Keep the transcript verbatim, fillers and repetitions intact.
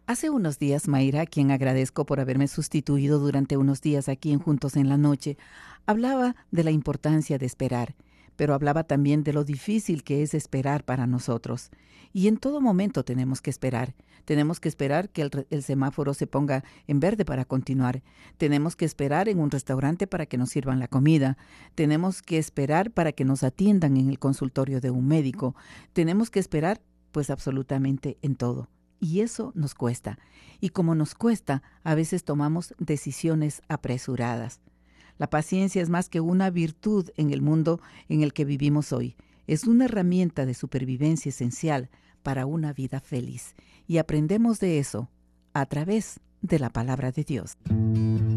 Hace unos días, Mayra, a quien agradezco por haberme sustituido durante unos días aquí en Juntos en la Noche, hablaba de la importancia de esperar, pero hablaba también de lo difícil que es esperar para nosotros. Y en todo momento tenemos que esperar. Tenemos que esperar que el, re- el semáforo se ponga en verde para continuar. Tenemos que esperar en un restaurante para que nos sirvan la comida. Tenemos que esperar para que nos atiendan en el consultorio de un médico. Tenemos que esperar, pues, absolutamente en todo. Y eso nos cuesta. Y como nos cuesta, a veces tomamos decisiones apresuradas. La paciencia es más que una virtud en el mundo en el que vivimos hoy. Es una herramienta de supervivencia esencial para una vida feliz. Y aprendemos de eso a través de la palabra de Dios.